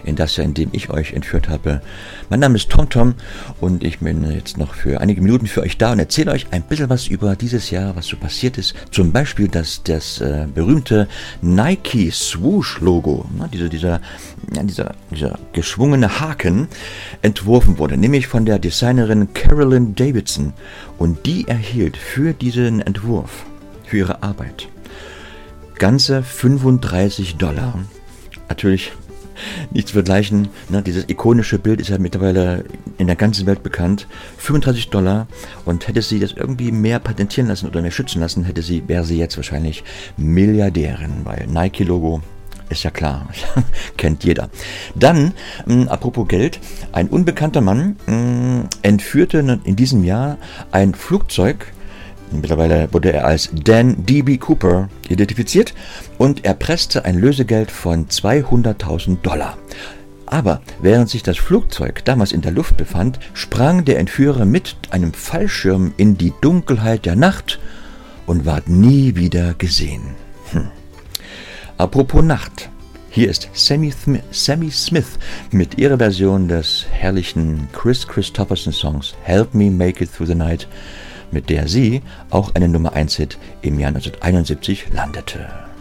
in das Jahr, in dem ich euch entführt habe. Mein Name ist TomTom und ich bin jetzt noch für einige Minuten für euch da und erzähle euch ein bisschen was über dieses Jahr, was so passiert ist. Zum Beispiel, dass das berühmte Nike Swoosh-Logo, dieser geschwungene Haken, entworfen wurde, nämlich von der Designerin Carolyn Davidson. Und die erhielt für diesen Entwurf, für ihre Arbeit, ganze $35. Natürlich nicht zu vergleichen, dieses ikonische Bild ist ja mittlerweile in der ganzen Welt bekannt. $35, und hätte sie das irgendwie mehr patentieren lassen oder mehr schützen lassen, wäre sie jetzt wahrscheinlich Milliardärin, weil Nike-Logo ist ja klar, kennt jeder. Dann, apropos Geld, ein unbekannter Mann entführte in diesem Jahr ein Flugzeug. Mittlerweile wurde er als Dan D.B. Cooper identifiziert und erpresste ein Lösegeld von $200.000. Aber während sich das Flugzeug damals in der Luft befand, sprang der Entführer mit einem Fallschirm in die Dunkelheit der Nacht und ward nie wieder gesehen. Apropos Nacht, hier ist Sammy Smith mit ihrer Version des herrlichen Chris Christopherson Songs Help Me Make It Through the Night, mit der sie auch einen Nummer 1 Hit im Jahr 1971 landete.